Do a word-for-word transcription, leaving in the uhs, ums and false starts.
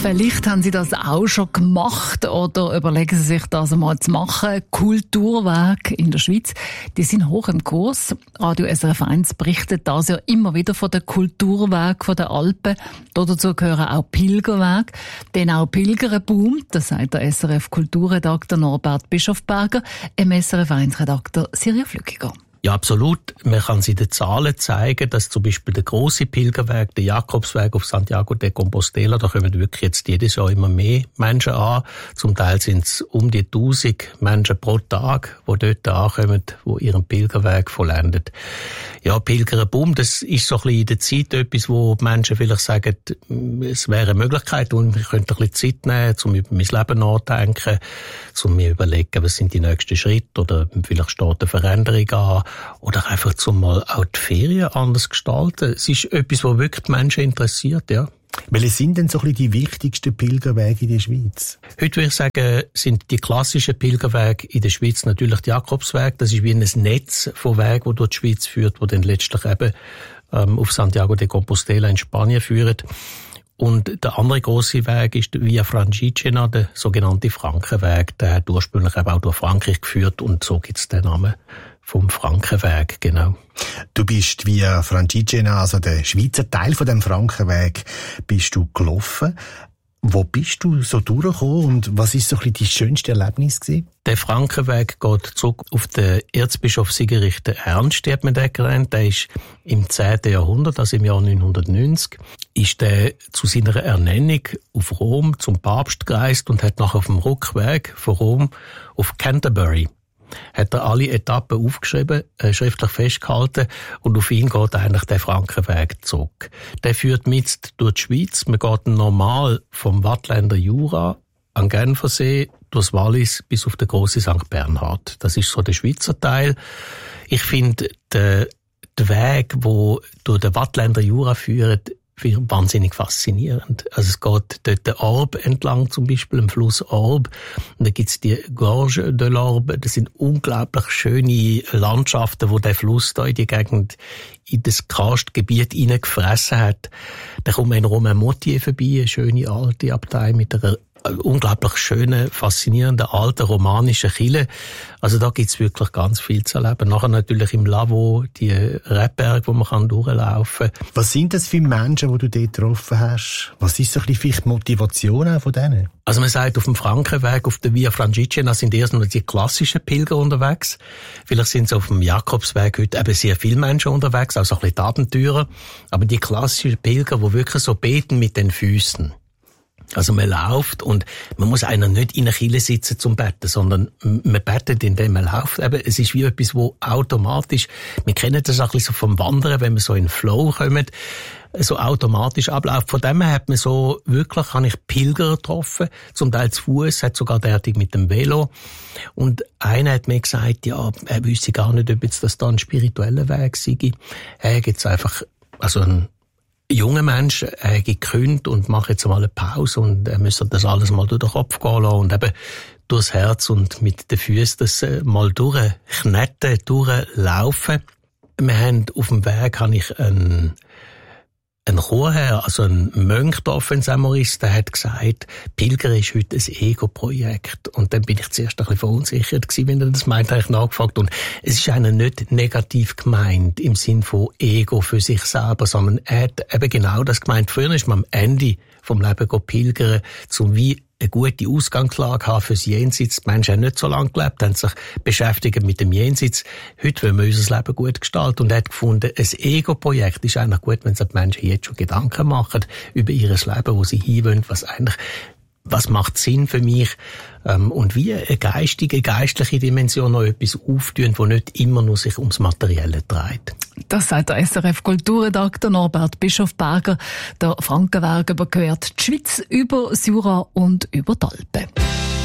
Vielleicht haben Sie das auch schon gemacht oder überlegen Sie sich das einmal zu machen. Kulturwege in der Schweiz, die sind hoch im Kurs. Radio S R F eins berichtet das ja immer wieder von den Kulturwegen der Alpen. Dazu gehören auch Pilgerwege. Denn auch Pilgern boomt, das sagt der S R F-Kulturredakteur Norbert Bischofberger, im S R F eins-Redakteur Silja Flückiger. Ja, absolut. Man kann sie den Zahlen zeigen, dass zum Beispiel der grosse Pilgerweg, der Jakobsweg auf Santiago de Compostela, da kommen wirklich jetzt jedes Jahr immer mehr Menschen an. Zum Teil sind es um die tausend Menschen pro Tag, die dort ankommen, die ihren Pilgerweg vollendet. Ja, Pilgerboom, das ist so ein bisschen in der Zeit etwas, wo die Menschen vielleicht sagen, es wäre eine Möglichkeit und ich könnte ein bisschen Zeit nehmen, um über mein Leben nachzudenken, um mir überlegen, was sind die nächsten Schritte oder vielleicht steht eine Veränderung an. Oder einfach zum mal auch die Ferien anders gestalten. Es ist etwas, was wirklich die Menschen interessiert, ja. Welche sind denn so ein bisschen die wichtigsten Pilgerwege in der Schweiz? Heute würde ich sagen, sind die klassischen Pilgerwege in der Schweiz natürlich der Jakobsweg. Das ist wie ein Netz von Wegen, die durch die Schweiz führt, die dann letztlich eben ähm, auf Santiago de Compostela in Spanien führt. Und der andere grosse Weg ist der Via Francigena, der sogenannte Frankenweg. Der hat ursprünglich eben auch durch Frankreich geführt und so gibt es den Namen vom Frankenweg, genau. Du bist via Francigena, also der Schweizer Teil von dem Frankenweg, bist du gelaufen. Wo bist du so durchgekommen und was ist so ein bisschen dein schönste Erlebnis gewesen? Der Frankenweg geht zurück auf den Erzbischof Sigerich Ernst, hat man den genannt. Der ist im zehnten Jahrhundert, also im Jahr neunhundertneunzig, ist der zu seiner Ernennung auf Rom zum Papst gereist und hat nachher auf dem Rückweg von Rom auf Canterbury hat er alle Etappen aufgeschrieben, äh, schriftlich festgehalten und auf ihn geht eigentlich der Frankenweg zurück. Der führt mit durch die Schweiz. Man geht normal vom Waadtländer Jura an Genfersee durchs Wallis bis auf den grossen Sankt Bernhard. Das ist so der Schweizer Teil. Ich finde den, den Weg, der durch den Waadtländer Jura führt, wahnsinnig faszinierend. Also es geht dort der Orbe entlang, zum Beispiel im Fluss Orbe. Und da gibt's die Gorge de l'Orbe. Das sind unglaublich schöne Landschaften, wo der Fluss da in die Gegend, in das Karstgebiet hineingefressen hat. Da kommt man in Romainmôtier vorbei, eine schöne alte Abtei mit einer unglaublich schönen, faszinierenden, alten, romanischen Kirche. Also da gibt's wirklich ganz viel zu erleben. Nachher natürlich im Lavaux, die Rebberge, wo man kann durchlaufen kann. Was sind das für Menschen, die du dort getroffen hast? Was ist so ein bisschen vielleicht die Motivation auch von denen? Also man sagt, auf dem Frankenweg, auf der Via Francigena sind erst noch die klassischen Pilger unterwegs. Vielleicht sind es auf dem Jakobsweg heute eben sehr viele Menschen unterwegs, also ein bisschen die Abenteurer. Aber die klassischen Pilger, die wirklich so beten mit den Füßen. Also man läuft und man muss einer nicht in einer Kirche sitzen zum Betten, sondern man betet, indem man läuft. Eben, es ist wie etwas, wo automatisch, wir kennen das auch ein bisschen so vom Wandern, wenn man so in den Flow kommt, so automatisch abläuft. Von dem her hat man so wirklich, habe ich Pilger getroffen, zum Teil zu Fuß, hat sogar derartig mit dem Velo. Und einer hat mir gesagt, ja, er wüsste gar nicht, ob jetzt das da ein spiritueller Weg sei. Er hat jetzt einfach, also ein junger Mensch, er gekündigt und macht jetzt mal eine Pause und er müsste das alles mal durch den Kopf gehen lassen und eben durchs Herz und mit den Füßen das mal durchknetten, durchlaufen. Wir haben auf dem Weg, habe ich einen Ein Chorherr, also ein Mönch da in Saint-Maurice, der hat gesagt, Pilger ist heute ein Ego-Projekt. Und dann bin ich zuerst ein bisschen verunsichert gewesen, wenn er das meint, habe ich nachgefragt. Und es ist einer nicht negativ gemeint, im Sinn von Ego für sich selber, sondern er hat eben genau das gemeint. Früher ist man am Ende vom Leben pilgern, zum wie eine gute Ausgangslage haben fürs Jenseits. Die Menschen haben nicht so lange gelebt, haben sich beschäftigt mit dem Jenseits. Heute wollen wir unser Leben gut gestalten und er hat gefunden, ein Ego-Projekt ist eigentlich gut, wenn sich die Menschen jetzt schon Gedanken machen über ihr Leben, wo sie hinwollen, was eigentlich, was macht Sinn für mich, ähm, und wie eine geistige, geistliche Dimension noch etwas auftun, wo nicht immer nur sich ums Materielle dreht. Das sagt der S R F-Kulturredakteur Norbert Bischofberger. Der Frankenweg überquert die Schweiz über das Jura und über die Alpen.